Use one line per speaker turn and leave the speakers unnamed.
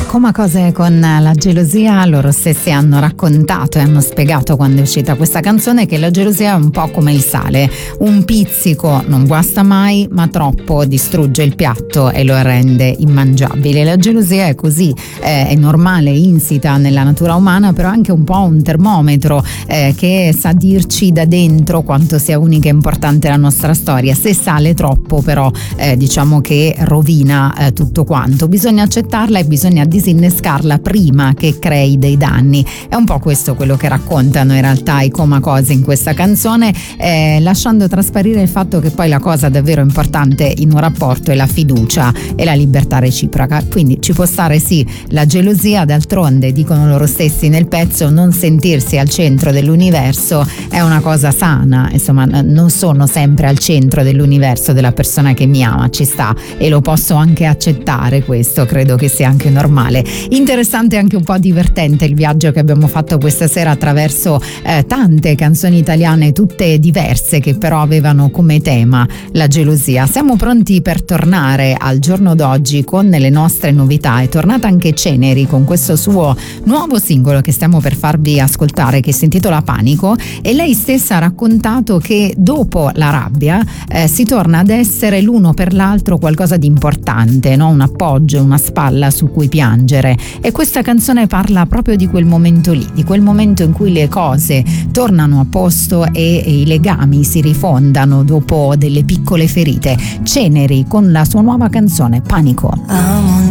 Come cose con la gelosia, loro stessi hanno raccontato e hanno spiegato quando è uscita questa canzone che la gelosia è un po' come il sale, un pizzico non guasta mai, ma troppo distrugge il piatto e lo rende immangiabile. La gelosia è così, è normale, insita nella natura umana, però anche un po' un termometro che sa dirci da dentro quanto sia unica e importante la nostra storia. Se sale troppo però diciamo che rovina tutto quanto, bisogna accettarla e bisogna disinnescarla prima che crei dei danni. È un po' questo quello che raccontano in realtà i Coma Cose in questa canzone, lasciando trasparire il fatto che poi la cosa davvero importante in un rapporto è la fiducia e la libertà reciproca. Quindi ci può stare sì la gelosia, d'altronde dicono loro stessi nel pezzo, non sentirsi al centro dell'universo è una cosa sana, insomma non sono sempre al centro dell'universo della persona che mi ama, ci sta e lo posso anche accettare, questo credo che sia anche normale. Interessante e anche un po' divertente il viaggio che abbiamo fatto questa sera attraverso tante canzoni italiane, tutte diverse, che però avevano come tema la gelosia. Siamo pronti per tornare al giorno d'oggi con le nostre novità. È tornata anche Ceneri con questo suo nuovo singolo che stiamo per farvi ascoltare, che si intitola Panico, e lei stessa ha raccontato che dopo la rabbia si torna ad essere l'uno per l'altro qualcosa di importante, no? Un appoggio, una spalla su cui piangere. E questa canzone parla proprio di quel momento lì, di quel momento in cui le cose tornano a posto e i legami si rifondano dopo delle piccole ferite. Ceneri con la sua nuova canzone Panico.